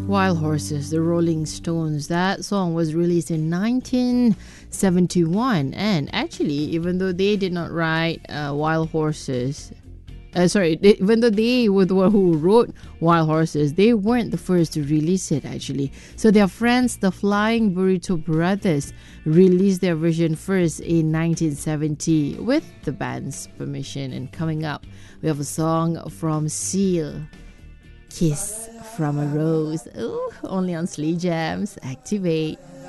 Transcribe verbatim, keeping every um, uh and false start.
Wild Horses, the Rolling Stones. That song was released in nineteen seventy-one. And actually, even though they did not write uh, Wild Horses, uh, sorry, they, even though they were the one who wrote Wild Horses, they weren't the first to release it, actually. So their friends, the Flying Burrito Brothers, released their version first in nineteen seventy with the band's permission. And coming up, we have a song from Seal, Kiss from a Rose. Ooh, only on Slee Jams. Activate.